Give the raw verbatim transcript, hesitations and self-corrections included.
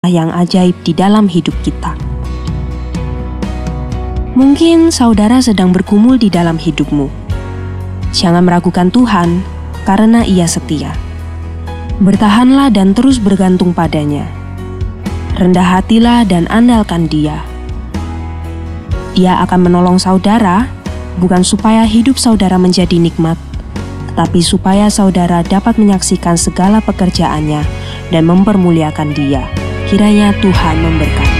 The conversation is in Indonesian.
yang ajaib di dalam hidup kita. Mungkin saudara sedang bergumul di dalam hidupmu. Jangan meragukan Tuhan, karena Ia setia. Bertahanlah dan terus bergantung padanya. Rendah hatilah dan andalkan Dia. Dia akan menolong saudara, bukan supaya hidup saudara menjadi nikmat, tetapi supaya saudara dapat menyaksikan segala pekerjaannya dan mempermuliakan Dia. Kiranya Tuhan memberkati.